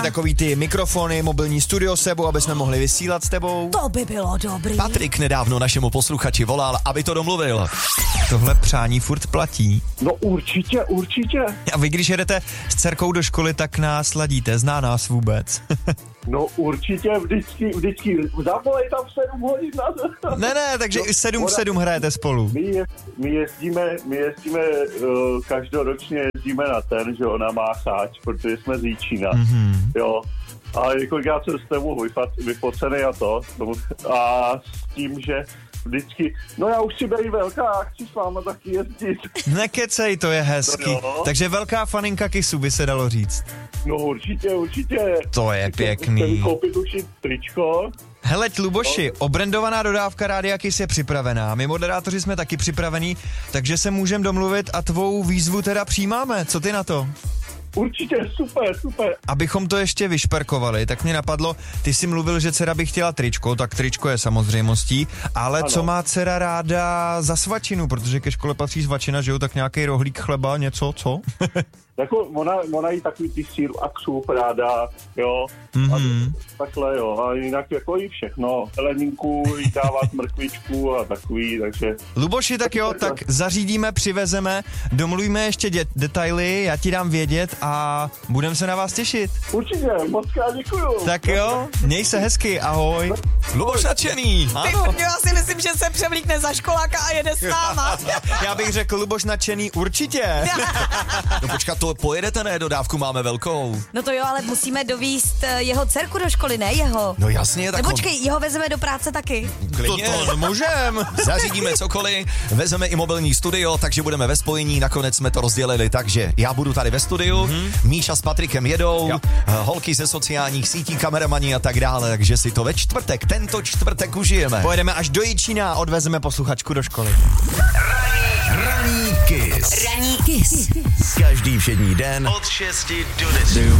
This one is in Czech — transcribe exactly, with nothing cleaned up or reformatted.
ještě takový ty mikrofony, mobilní studio s sebou, aby jsme mohli vysílat s tebou. To by bylo dobrý. Patrik nedávno našemu posluchači volal, aby to domluvil. Tohle přání furt platí. No určitě, určitě. A vy, když jedete s dcerkou do školy, tak nás ladíte, zná nás vůbec. No určitě, vždycky, vždycky, zavolej tam sedm hodin na... Ne, ne, takže no, i sedm v sedm hrajete spolu. My, je, my jezdíme, my jezdíme, uh, každoročně jezdíme na ten, že ona má cháč, protože jsme z Jíčína, mm-hmm. jo. A několikrát jsem s tebou vyfocený a to, a s tím, že vždycky, no já už si bejí velká a chci s váma taky jezdit. Nekecej, to je hezky. No, takže velká faninka Kissu by se dalo říct. No určitě, určitě. To je pěkný. Chci koupit už i tričko. Hele, Luboši, obrendovaná dodávka Rádia Kiss je připravená. My moderátoři jsme taky připravení, takže se můžeme domluvit a tvou výzvu teda přijímáme. Co ty na to? Určitě, super, super. Abychom to ještě vyšperkovali, tak mě napadlo, ty jsi mluvil, že dcera by chtěla tričko, tak tričko je samozřejmostí, ale ano. Co má dcera ráda za svačinu, protože ke škole patří svačina, že jo, tak nějaký rohlík chleba, něco, co? Jako ona, ona jí takový ty sír a křup ráda, jo, mm-hmm. a takhle jo, a jinak jako i všechno, heleninku jí dávat mrkvičku a takový, takže... Luboši, tak jo, tak zařídíme, přivezeme, domluvíme ještě dě- detaily, já ti dám vědět a budeme se na vás těšit. Určitě, moc krát děkuju. Tak jo, měj se hezky, ahoj. Luboš nadšený. Ano. Já si myslím, že se převlíkne za školáka a jede s náma. Já bych řekl, Luboš nadšený, určitě. No počkat, to pojedete, ne? Dodávku máme velkou. No to jo, ale musíme dovízt jeho dcerku do školy, ne jeho. No jasně, tak... No počkej, jeho vezeme do práce taky. Klidně. To, to můžem. Zařídíme cokoliv, vezeme i mobilní studio, takže budeme ve spojení, nakonec jsme to rozdělili, takže já budu tady ve studiu, mm-hmm. Míša s Patrikem jedou, jo. Holky ze sociálních sítí, kameramani a tak dále, takže si to ve čtvrtek, tento čtvrtek užijeme. Pojedeme až do Jičína a odvezeme posluchačku do školy. Ranní Kiss. Ranní Kiss. Každý všední den od šesti do deseti.